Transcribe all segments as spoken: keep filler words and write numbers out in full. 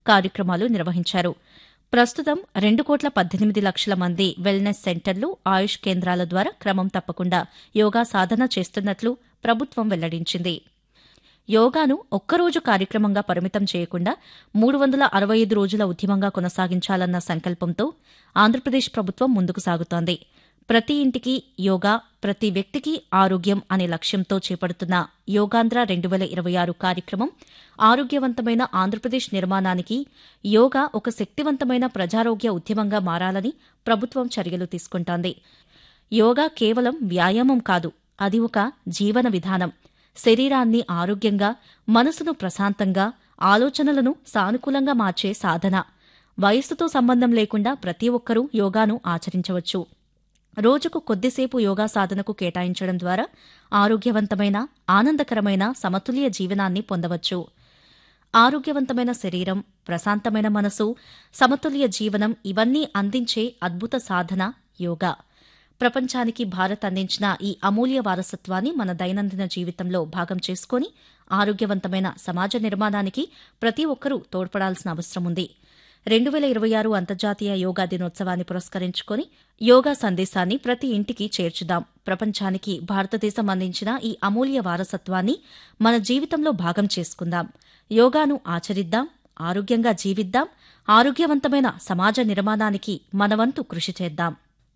కార్యక్రమాలు నిర్వహించారు. ప్రస్తుతం రెండు కోట్ల పద్దెనిమిది లక్షల మంది వెల్నెస్ సెంటర్లు, ఆయుష్ కేంద్రాల ద్వారా క్రమం తప్పకుండా యోగా సాధన చేస్తున్నట్లు ప్రభుత్వం వెల్లడించింది. యోగాను ఒక్కరోజు కార్యక్రమంగా పరిమితం చేయకుండా మూడు వందల అరవై ఐదు రోజుల ఉద్యమంగా కొనసాగించాలన్న సంకల్పంతో ఆంధ్రప్రదేశ్ ప్రభుత్వం ముందుకు సాగుతోంది. ప్రతి ఇంటికి యోగా, ప్రతి వ్యక్తికి ఆరోగ్యం అనే లక్ష్యంతో చేపడుతున్న యోగాంధ్ర రెండు వేల ఇరవై ఆరు కార్యక్రమం ఆరోగ్యవంతమైన ఆంధ్రప్రదేశ్ నిర్మాణానికి యోగా ఒక శక్తివంతమైన ప్రజారోగ్య ఉద్యమంగా మారాలని ప్రభుత్వం చర్యలు తీసుకుంటోంది. యోగా కేవలం వ్యాయామం కాదు, అది ఒక జీవన విధానం. శరీరాన్ని ఆరోగ్యంగా, మనసును ప్రశాంతంగా, ఆలోచనలను సానుకూలంగా మార్చే సాధన. వయస్సుతో సంబంధం లేకుండా ప్రతి ఒక్కరూ యోగాను ఆచరించవచ్చు. రోజుకు కొద్దిసేపు యోగా సాధనకు కేటాయించడం ద్వారా ఆరోగ్యవంతమైన, ఆనందకరమైన, సమతుల్య జీవనాన్ని పొందవచ్చు. ఆరోగ్యవంతమైన శరీరం, ప్రశాంతమైన మనసు, సమతుల్య జీవనం ఇవన్నీ అందించే అద్భుత సాధన యోగా. ప్రపంచానికి భారత్ అందించిన ఈ అమూల్య వారసత్వాన్ని మన దైనందిన జీవితంలో భాగం చేసుకుని ఆరోగ్యవంతమైన సమాజ నిర్మాణానికి ప్రతి ఒక్కరూ తోడ్పడాల్సిన అవసరం ఉంది. రెండు వేల ఇరవై ఆరు అంతర్జాతీయ యోగా దినోత్సవాన్ని పురస్కరించుకుని యోగా సందేశాన్ని ప్రతి ఇంటికి చేర్చుదాం. ప్రపంచానికి భారతదేశం అందించిన ఈ అమూల్య వారసత్వాన్ని మన జీవితంలో భాగం చేసుకుందాం. యోగాను ఆచరిద్దాం, ఆరోగ్యంగా జీవిద్దాం, ఆరోగ్యవంతమైన సమాజ నిర్మాణానికి మనవంతు కృషి చేద్దాం.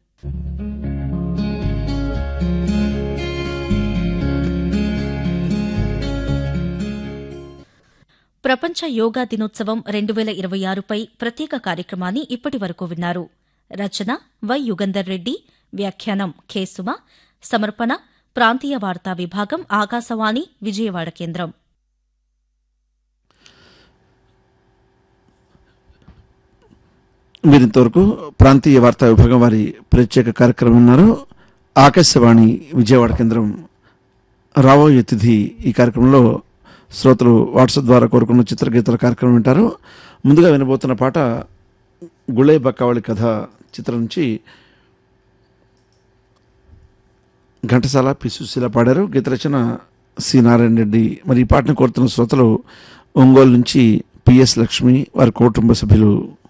ప్రపంచ యోగా దినోత్సవం రెండు వేల ఇరవై ఆరుపై ప్రత్యేక కార్యక్రమాన్ని ఇప్పటి వరకు విన్నారు. రచన వై యుగంధర్ రెడ్డి, వ్యాఖ్యానం కె సుమ, సమర్పణ ప్రాంతీయ వార్తా విభాగం, ఆకాశవాణి విజయవాడ కేంద్రం. మీరింతవరకు ప్రాంతీయ వార్తా విభాగం వారి ప్రత్యేక కార్యక్రమం ఉన్నారు. ఆకాశవాణి విజయవాడ కేంద్రం రాబోయే తిథి ఈ కార్యక్రమంలో శ్రోతలు వాట్సాప్ ద్వారా కోరుకున్న చిత్రగీతాల కార్యక్రమం వింటారు. ముందుగా వినబోతున్న పాట గుళే బక్కావళి కథ చిత్రం నుంచి ఘంటసాల, పి సుశీల పాడారు. గీత రచన సి నారాయణ రెడ్డి. మరి ఈ పాటను కోరుతున్న శ్రోతలు ఒంగోలు నుంచి పిఎస్ లక్ష్మి, వారి కుటుంబ సభ్యులు.